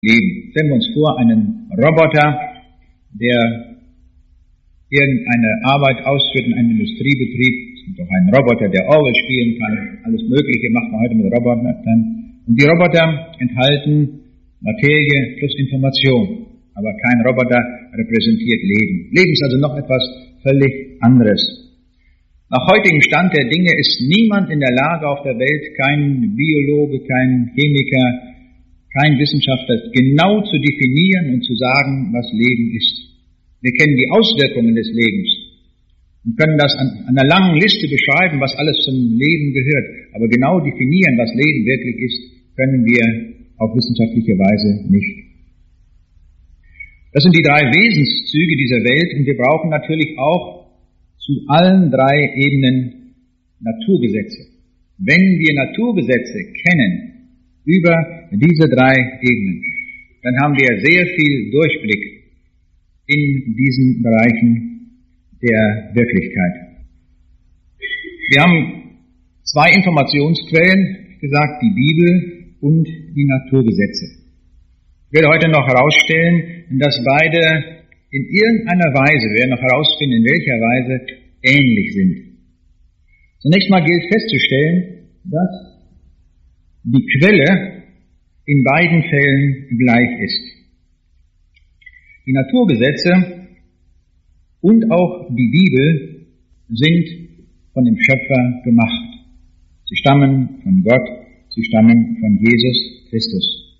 leben. Stellen wir uns vor, einen Roboter, der irgendeine Arbeit ausführt in einem Industriebetrieb. Es gibt auch einen Roboter, der Orgel spielen kann. Alles Mögliche macht man heute mit Robotern. Und die Roboter enthalten Materie plus Information. Aber kein Roboter repräsentiert Leben. Leben ist also noch etwas völlig anderes. Nach heutigem Stand der Dinge ist niemand in der Lage auf der Welt, kein Biologe, kein Chemiker, kein Wissenschaftler, genau zu definieren und zu sagen, was Leben ist. Wir kennen die Auswirkungen des Lebens und können das an einer langen Liste beschreiben, was alles zum Leben gehört. Aber genau definieren, was Leben wirklich ist, können wir auf wissenschaftliche Weise nicht. Das sind die 3 Wesenszüge dieser Welt und wir brauchen natürlich auch zu allen 3 Ebenen Naturgesetze. Wenn wir Naturgesetze kennen über diese 3 Ebenen, dann haben wir sehr viel Durchblick in diesen Bereichen der Wirklichkeit. Wir haben 2 Informationsquellen, gesagt, die Bibel und die Naturgesetze. Ich werde heute noch herausstellen, dass beide in irgendeiner Weise, wir werden noch herausfinden, in welcher Weise ähnlich sind. Zunächst mal gilt festzustellen, dass die Quelle in beiden Fällen gleich ist. Die Naturgesetze und auch die Bibel sind von dem Schöpfer gemacht. Sie stammen von Gott, sie stammen von Jesus Christus.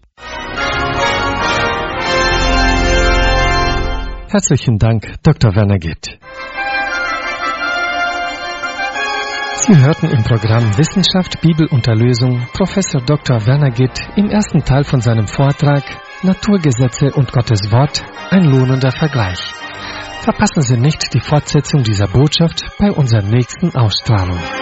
Herzlichen Dank, Dr. Werner Gitt. Sie hörten im Programm Wissenschaft, Bibel und Erlösung Professor Dr. Werner Gitt im ersten Teil von seinem Vortrag Naturgesetze und Gottes Wort, ein lohnender Vergleich. Verpassen Sie nicht die Fortsetzung dieser Botschaft bei unserer nächsten Ausstrahlung.